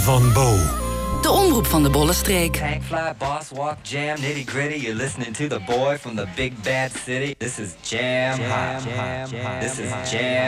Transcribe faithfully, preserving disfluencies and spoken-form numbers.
Van Bo. De omroep van de Bollenstreek. Tankfly, boss walk, jam, nitty gritty. You're listening to the boy from the big bad city. This is Jam Hot. This is Jam.